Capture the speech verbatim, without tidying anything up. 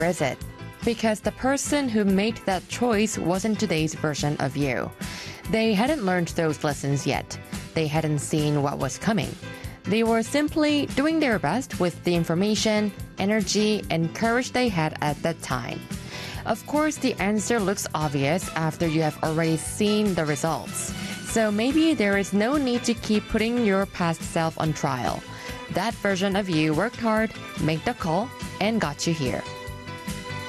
is it? Because the person who made that choice wasn't today's version of you. They hadn't learned those lessons yet. They hadn't seen what was coming. They were simply doing their best with the information, energy, and courage they had at that time. Of course, the answer looks obvious after you have already seen the results. So maybe there is no need to keep putting your past self on trial. That version of you worked hard, made the call, and got you here.